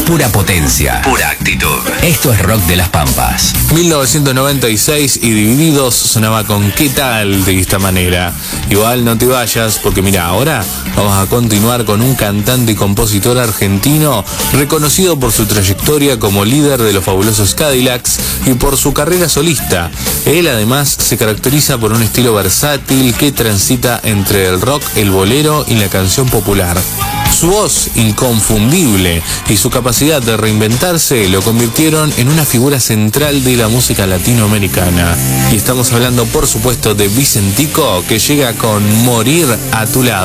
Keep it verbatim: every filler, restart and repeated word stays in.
pura potencia, pura actitud. Esto es rock de las Pampas. mil novecientos noventa y seis y Divididos sonaba con ¿Qué tal? De esta manera. Igual no te vayas porque mira, ahora vamos a continuar con un cantante y compositor argentino reconocido por su trayectoria como líder de los Fabulosos Cadillacs y por su carrera solista. Él además se caracteriza por un estilo versátil que transita entre el rock, el bolero y la canción popular. Su voz inconfundible y su capacidad de reinventarse lo convirtieron en una figura central de la música latinoamericana. Y estamos hablando, por supuesto, de Vicentico, que llega con Morir a tu lado.